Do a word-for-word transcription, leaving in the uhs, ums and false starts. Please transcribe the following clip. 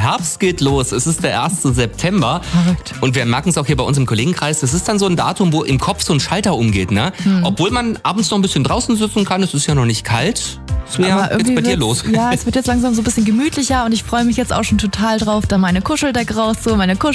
Herbst geht los. Es ist der erste September. Verrückt. Und wir merken es auch hier bei uns im Kollegenkreis. Das ist dann so ein Datum, wo im Kopf so ein Schalter umgeht. Ne? Hm. Obwohl man abends noch ein bisschen draußen sitzen kann. Es ist ja noch nicht kalt. Svea, geht's bei dir los? Ja, es wird jetzt langsam so ein bisschen gemütlicher und ich freue mich jetzt auch schon total drauf, da meine Kuscheldecke rauszuholen, meine Kuschel